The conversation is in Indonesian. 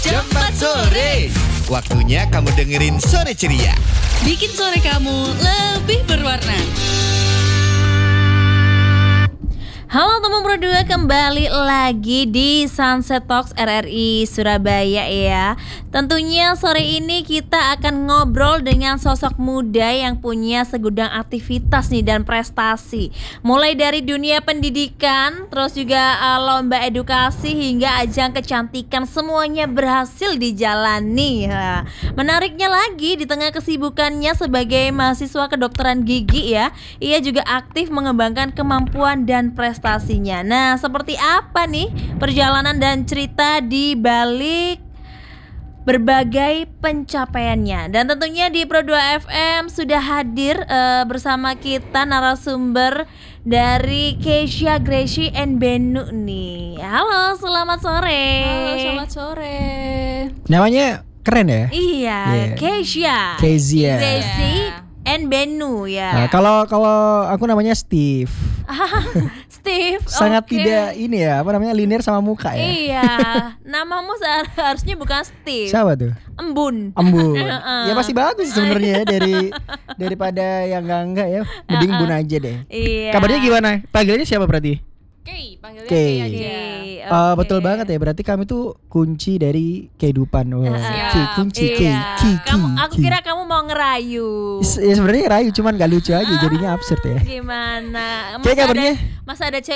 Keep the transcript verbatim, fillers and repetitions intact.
jam empat sore. Waktunya kamu dengerin Sore Ceria. Bikin sore kamu lebih berwarna. Halo teman Pro dua, kembali lagi di Sunset Talks R R I Surabaya ya. Tentunya sore ini kita akan ngobrol dengan sosok muda yang punya segudang aktivitas nih dan prestasi. Mulai dari dunia pendidikan, terus juga uh, lomba edukasi hingga ajang kecantikan, semuanya berhasil dijalani. Ha. Menariknya lagi, di tengah kesibukannya sebagai mahasiswa kedokteran gigi ya, ia juga aktif mengembangkan kemampuan dan prestasi prestasinya. Nah, seperti apa nih perjalanan dan cerita di balik berbagai pencapaiannya? Dan tentunya di Pro dua F M sudah hadir uh, bersama kita narasumber dari Keisha, Gracie, and Benu nih. Halo, selamat sore. Halo, selamat sore. Namanya keren ya? Iya, Yeah. Keisha, Kezia. Gracie, and Benu ya. Nah, kalau kalau aku namanya Steve. Steve, Sangat oke. tidak ini ya, apa namanya, linear sama muka ya. Iya, namamu seharusnya bukan Steve. Siapa tuh? Embun. Embun. Heeh. Ya masih bagus sebenarnya ya, dari daripada yang enggak enggak ya. Mending Bun aja deh. Iya. Kabarnya gimana? Panggilannya siapa berarti? Kay, panggilnya Kay. Kay aja. Oke, Eh, oke. betul banget ya. Berarti kami tuh kunci dari kehidupan. Oh, Siap. Ki, kunci Ki, Iya. Ki, Ki, Kamu, aku Ki. kira kamu mau ngerayu. Ya sebenarnya rayu, cuman gak lucu aja, jadinya absurd ya. Gimana? Kayak Masa ada, kabarnya? masa ada ce-